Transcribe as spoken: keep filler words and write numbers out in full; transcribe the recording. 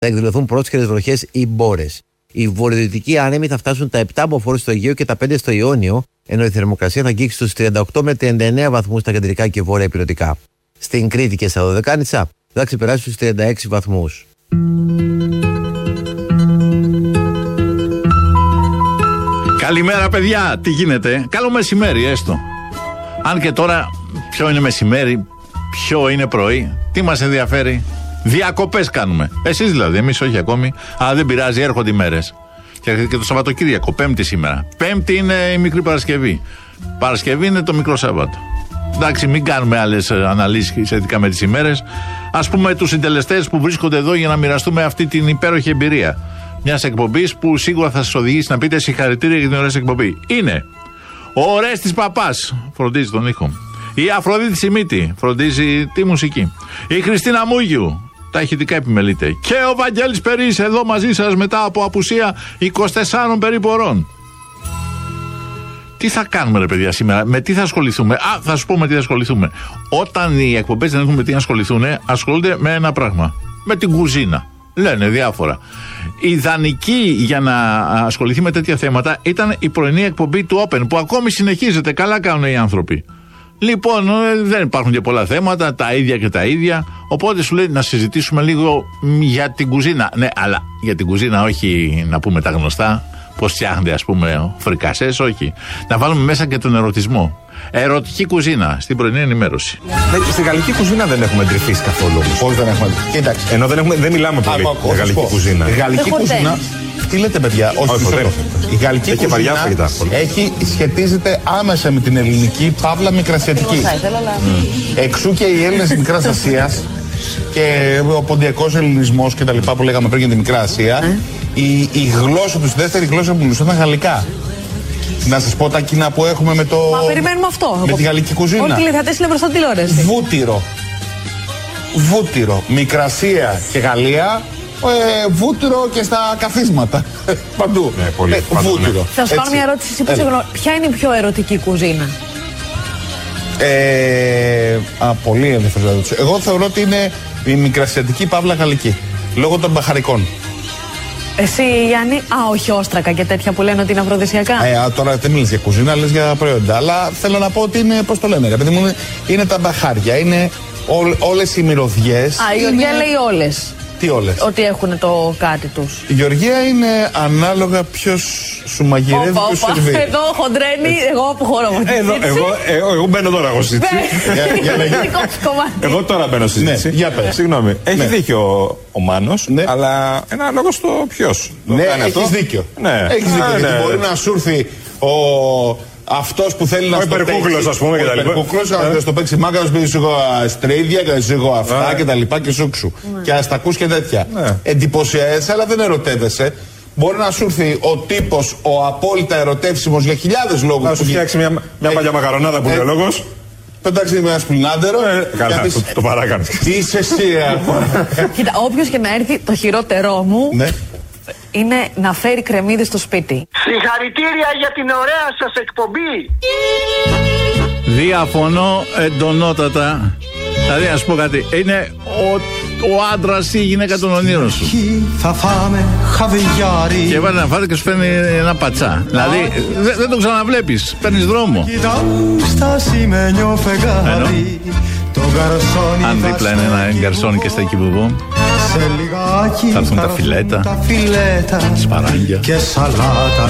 θα εκδηλωθούν πρόσχερες βροχές ή μπόρες. Οι βορειοδυτικοί άνεμοι θα φτάσουν τα επτά μποφόρ στο Αιγαίο και τα πέντε στο Ιόνιο, ενώ η θερμοκρασία θα αγγίξει στους τριάντα οκτώ με τριάντα εννέα βαθμούς στα κεντρικά και βόρεια ηπειρωτικά. Στην Κρήτη και στα Δωδεκάνησα θα ξεπεράσει στους τριάντα έξι βαθμούς. Καλημέρα, παιδιά. Τι γίνεται? Καλό μεσημέρι, έστω. Αν και τώρα, ποιο είναι μεσημέρι, ποιο είναι πρωί, τι μας ενδιαφέρει? Διακοπές κάνουμε. Εσείς δηλαδή, εμείς όχι ακόμη. Αλλά δεν πειράζει, έρχονται οι μέρες. Και, και το Σαββατοκύριακο, Πέμπτη σήμερα. Πέμπτη είναι η μικρή Παρασκευή. Παρασκευή είναι το μικρό Σάββατο. Εντάξει, μην κάνουμε άλλες αναλύσεις σχετικά με τις ημέρες. Ας πούμε τους συντελεστές που βρίσκονται εδώ για να μοιραστούμε αυτή την υπέροχη εμπειρία μιας εκπομπής που σίγουρα θα σας οδηγήσει να πείτε συγχαρητήρια για την ωραία εκπομπή. Είναι ο Ορέστης Παπάς, φροντίζει τον ήχο. Η Αφροδίτη Σιμίτη, φροντίζει τη μουσική. Η Χριστίνα Μούγιου, τα ηχητικά επιμελείται. Και ο Βαγγέλης Περής εδώ μαζί σας μετά από απουσία είκοσι τεσσάρων περίπου ωρών. Τι θα κάνουμε, ρε παιδιά, σήμερα, με τι θα ασχοληθούμε? Α, θα σου πω με τι θα ασχοληθούμε. Όταν οι εκπομπές δεν έχουν με τι να ασχοληθούν, ασχολούνται με ένα πράγμα. Με την κουζίνα. Λένε διάφορα. Η ιδανική για να ασχοληθεί με τέτοια θέματα ήταν η πρωινή εκπομπή του Open, που ακόμη συνεχίζεται. Καλά κάνουν οι άνθρωποι. Λοιπόν, δεν υπάρχουν και πολλά θέματα, τα ίδια και τα ίδια. Οπότε σου λέει να συζητήσουμε λίγο για την κουζίνα. Ναι, αλλά για την κουζίνα, όχι να πούμε τα γνωστά. Πώς φτιάχνεται, ας πούμε, φρικασές, όχι. Να βάλουμε μέσα και τον ερωτισμό. Ερωτική κουζίνα στην πρωινή ενημέρωση. Ναι, στη γαλλική κουζίνα δεν έχουμε τρυφήσει καθόλου. Πώς δεν έχουμε. Κοίταξε. Ενώ δεν, έχουμε, δεν μιλάμε πολύ Ά, για γαλλική κουζίνα. Η γαλλική κουζίνα. Τι λέτε, παιδιά? Όχι, όχι δεν. Η γαλλική έχει κουζίνα έχει, σχετίζεται άμεσα με την ελληνική, παύλα μικρασιατική. Mm. Εξού και οι Έλληνες της Μικράς Ασίας και ο ποντιακός ελληνισμός και τα λοιπά που λέγαμε πριν για τη Μικρά Ασία, mm. η, η γλώσσα τους, η δεύτερη γλώσσα που μιλούσαν ήταν γαλλικά. Να σας πω τα κοινά που έχουμε με το. Μα περιμένουμε αυτό. Με τη γαλλική κουζίνα. Όλοι οι τηλεθεατές είναι μπροστά τηλεόραση. Βούτυρο. Βούτυρο. Μικρασία και Γαλλία. Ε, βούτυρο και στα καθίσματα. Παντού. Ναι, πολύ, ε, παντού, βούτυρο. Ναι. Θα σου κάνω μια ερώτηση. Εσύ, ποια είναι η πιο ερωτική κουζίνα? Ε, α, πολύ ενδιαφέρον ερώτηση. Εγώ θεωρώ ότι είναι η μικρασιατική παύλα γαλλική. Λόγω των μπαχαρικών. Εσύ, Γιάννη, α, όχι όστρακα και τέτοια που λένε ότι είναι αφροδισιακά. Ε, α, τώρα δεν μιλείς για κουζίνα, λες για προϊόντα. Αλλά θέλω να πω ότι είναι, πώς το λένε, ρε παιδί μου, είναι, είναι τα μπαχάρια, είναι ό, όλες οι μυρωδιές. Α, η Γεωργία είναι... λέει όλες. Τι όλες? Ότι έχουν το κάτι τους. Η Γεωργία είναι ανάλογα ποιος σου μαγειρεύει, ποιος σου σερβίρει. Εδώ χοντρένει, εγώ αποχωρώ από τη συζήτηση. Εγώ, εγώ, εγώ μπαίνω τώρα εγώ συζήτηση. Εγώ τώρα μπαίνω συζήτηση. Ναι, για πες. Συγγνώμη, έχει ναι. δίκιο ο Μάνος, ναι. αλλά ένα λόγο στο ποιος. Ναι, έχεις δίκιο. Ναι. Έχεις δίκιο, ναι, γιατί ναι. μπορεί να σου έρθει ο... αυτός που θέλει ο να στο παίξει. Ο υπερκούκλος, ας πούμε, και τα λοιπά. Ο υπερκούκλος να στο παίξει μάγκα, να σου πει σου έχω στρίδια και σου έχω αυτά και τα λοιπά και σούξου. Και αστακούς και τέτοια. Εντυπωσιάζεσαι, αλλά δεν ερωτεύεσαι. Μπορεί να σου έρθει ο τύπος, ο απόλυτα ερωτεύσιμος για χιλιάδες λόγους. Να σου φτιάξει μια, μια παλιά μακαρονάδα που λέει ο λόγος. Πετάξει με ένα σπινάντερο. Καλά, το, το παράκανες. Τι είσαι εσύ, Κοίτα, όποιος και να έρθει, το χειρότερό μου είναι να φέρει κρεμμύδι στο σπίτι. Συγχαρητήρια για την ωραία σας εκπομπή. Διαφωνώ εντονότατα. Δηλαδή, ας πω κάτι, είναι ο, ο άντρας ή η γυναίκα των ονείρων σου. Θα φάμε χαβιάρι. Και βάλει να φάτε και σου φέρνει ένα πατσά. Δηλαδή, δεν, δεν το ξαναβλέπεις, παίρνεις δρόμο. Αν δίπλα είναι ένα γκαρσόνι και στα εκεί που βγω, θα έρθουν τα φιλέτα, σπαράγγια και σαλάτα